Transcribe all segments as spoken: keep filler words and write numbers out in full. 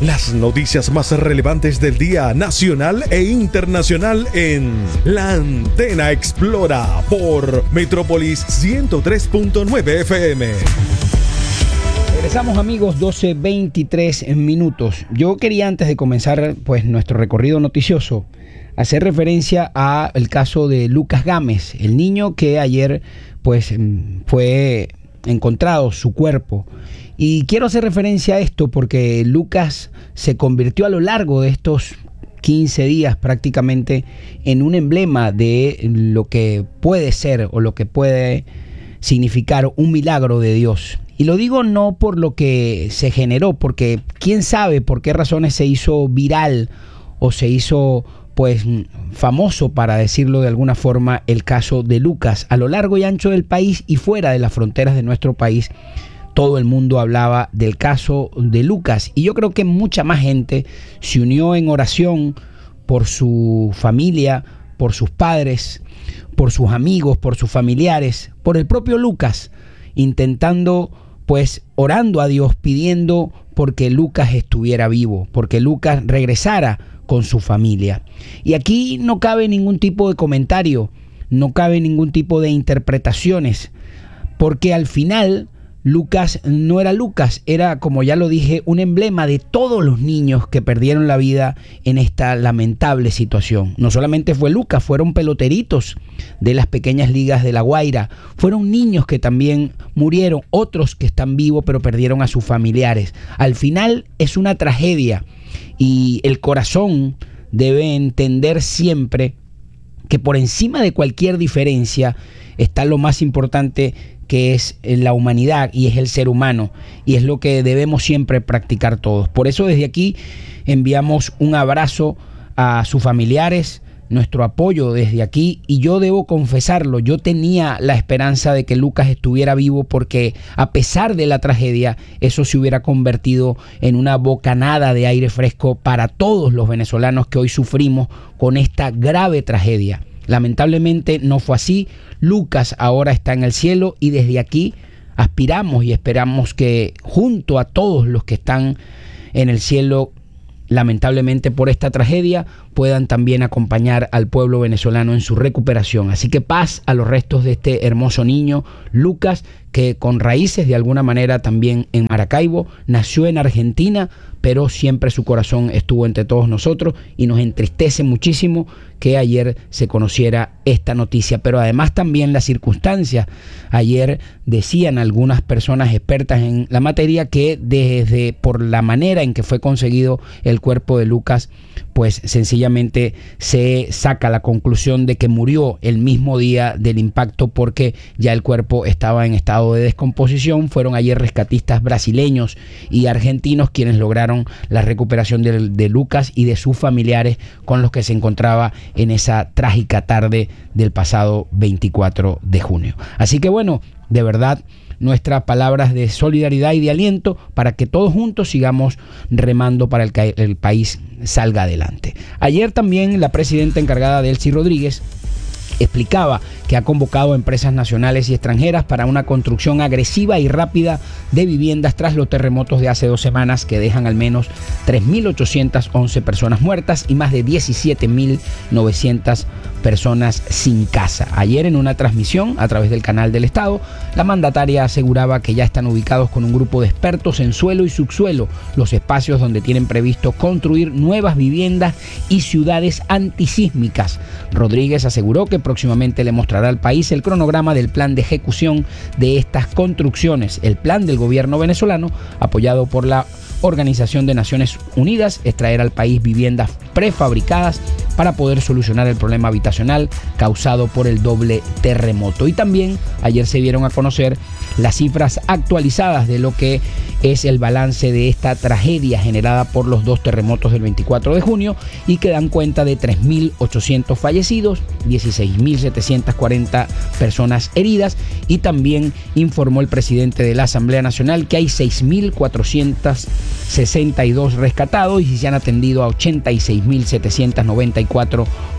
Las noticias más relevantes del día nacional e internacional en La Antena Explora por Metrópolis ciento tres punto nueve F M. Regresamos, amigos, doce veintitrés minutos. Yo quería, antes de comenzar pues nuestro recorrido noticioso, hacer referencia al caso de Lucas Gámez, el niño que ayer pues fue encontrado su cuerpo. Y quiero hacer referencia a esto porque Lucas se convirtió a lo largo de estos quince días prácticamente en un emblema de lo que puede ser o lo que puede significar un milagro de Dios. Y lo digo no por lo que se generó, porque quién sabe por qué razones se hizo viral o se hizo pues famoso, para decirlo de alguna forma, el caso de Lucas. A lo largo y ancho del país y fuera de las fronteras de nuestro país, todo el mundo hablaba del caso de Lucas. Y yo creo que mucha más gente se unió en oración por su familia, por sus padres, por sus amigos, por sus familiares, por el propio Lucas, intentando, pues, orando a Dios, pidiendo porque Lucas estuviera vivo, porque Lucas regresara con su familia. Y aquí no cabe ningún tipo de comentario, no cabe ningún tipo de interpretaciones, porque al final Lucas no era Lucas, era, como ya lo dije, un emblema de todos los niños que perdieron la vida en esta lamentable situación. No solamente fue Lucas, fueron peloteritos de las pequeñas ligas de La Guaira, fueron niños que también murieron, otros que están vivos pero perdieron a sus familiares. Al final es una tragedia y el corazón debe entender siempre que por encima de cualquier diferencia está lo más importante, que es la humanidad y es el ser humano, y es lo que debemos siempre practicar todos. Por eso desde aquí enviamos un abrazo a sus familiares, nuestro apoyo desde aquí, y yo debo confesarlo, yo tenía la esperanza de que Lucas estuviera vivo, porque a pesar de la tragedia, eso se hubiera convertido en una bocanada de aire fresco para todos los venezolanos que hoy sufrimos con esta grave tragedia. Lamentablemente no fue así. Lucas ahora está en el cielo y desde aquí aspiramos y esperamos que junto a todos los que están en el cielo, lamentablemente por esta tragedia, puedan también acompañar al pueblo venezolano en su recuperación. Así que paz a los restos de este hermoso niño, Lucas, que con raíces de alguna manera también en Maracaibo, nació en Argentina, pero siempre su corazón estuvo entre todos nosotros, y nos entristece muchísimo que ayer se conociera esta noticia, pero además también las circunstancias. Ayer decían algunas personas expertas en la materia que desde por la manera en que fue conseguido el cuerpo de Lucas, pues sencillamente se saca la conclusión de que murió el mismo día del impacto, porque ya el cuerpo estaba en estado de descomposición. Fueron ayer rescatistas brasileños y argentinos quienes lograron la recuperación de, de Lucas y de sus familiares, con los que se encontraba en esa trágica tarde del pasado veinticuatro de junio. Así que bueno, de verdad, nuestras palabras de solidaridad y de aliento para que todos juntos sigamos remando para el, que el país salga adelante. Ayer también la presidenta encargada, Delcy Rodríguez, explicaba que ha convocado a empresas nacionales y extranjeras para una construcción agresiva y rápida de viviendas tras los terremotos de hace dos semanas que dejan al menos tres mil ochocientas once personas muertas y más de diecisiete mil novecientas personas sin casa. Ayer, en una transmisión a través del canal del Estado, la mandataria aseguraba que ya están ubicados con un grupo de expertos en suelo y subsuelo los espacios donde tienen previsto construir nuevas viviendas y ciudades antisísmicas. Rodríguez aseguró que próximamente le mostrará al país el cronograma del plan de ejecución de estas construcciones. El plan del gobierno venezolano, apoyado por la Organización de Naciones Unidas, es traer al país viviendas prefabricadas para poder solucionar el problema habitacional causado por el doble terremoto. Y también ayer se dieron a conocer las cifras actualizadas de lo que es el balance de esta tragedia generada por los dos terremotos del veinticuatro de junio, y que dan cuenta de tres mil ochocientos fallecidos, dieciséis mil setecientas cuarenta personas heridas, y también informó el presidente de la Asamblea Nacional que hay seis mil cuatrocientos sesenta y dos rescatados y se han atendido a ochenta y seis mil setecientos noventa y cuatro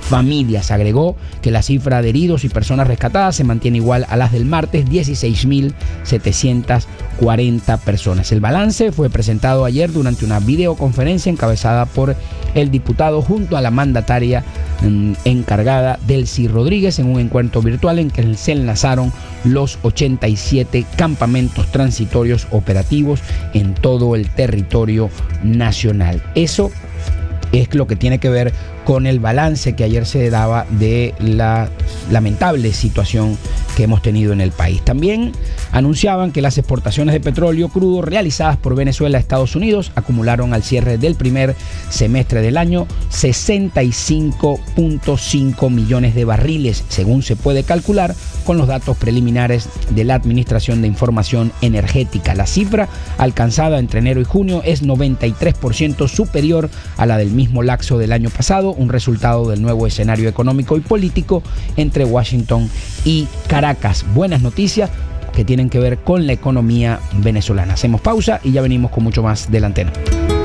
familias. Agregó que la cifra de heridos y personas rescatadas se mantiene igual a las del martes, dieciséis mil setecientas cuarenta personas. El balance fue presentado ayer durante una videoconferencia encabezada por el diputado junto a la mandataria mmm, encargada Delcy Rodríguez en un encuentro virtual en que se enlazaron los ochenta y siete campamentos transitorios operativos en todo el territorio nacional. Eso es lo que tiene que ver con el balance que ayer se daba de la lamentable situación que hemos tenido en el país. También anunciaban que las exportaciones de petróleo crudo realizadas por Venezuela a Estados Unidos acumularon al cierre del primer semestre del año sesenta y cinco punto cinco millones de barriles, según se puede calcular con los datos preliminares de la Administración de Información Energética. La cifra alcanzada entre enero y junio es noventa y tres por ciento superior a la del mismo lapso del año pasado, un resultado del nuevo escenario económico y político entre Washington y Caracas. Buenas noticias que tienen que ver con la economía venezolana. Hacemos pausa y ya venimos con mucho más de La Antena.